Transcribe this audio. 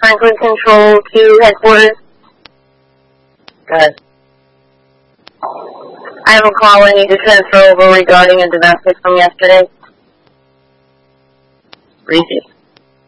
Franklin Control to headquarters. Good. I have a call I need to transfer over regarding a domestic from yesterday. Repeat.